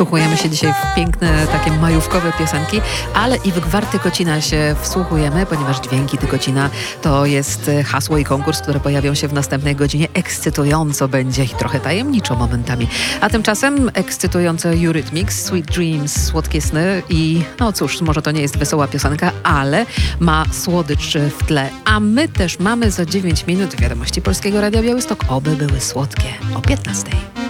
Wsłuchujemy się dzisiaj w piękne, takie majówkowe piosenki, ale i w gwarty Kocina się wsłuchujemy, ponieważ dźwięki Tykocina to jest hasło i konkurs, które pojawią się w następnej godzinie. Ekscytująco będzie i trochę tajemniczo momentami. A tymczasem ekscytujące Eurythmics, Sweet Dreams, Słodkie Sny i no cóż, może to nie jest wesoła piosenka, ale ma słodycz w tle. A my też mamy za 9 minut wiadomości Polskiego Radia Białystok. Oby były słodkie o 15.